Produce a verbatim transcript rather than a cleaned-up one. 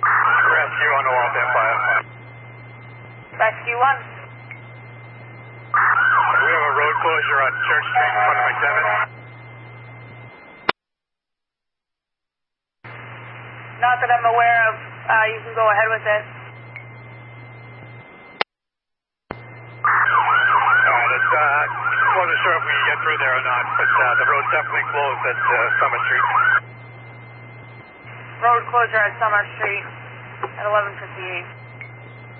Rescue on the wall, stand by. Rescue one. We have a road closure on Church Street in front of McDevitt. Not that I'm aware of. Uh, you can go ahead with it. Alright, it's, uh, wasn't sure if we could get through there or not, but uh, the road's definitely closed at uh, Summer Street. Road closure at Summer Street at eleven fifty-eight.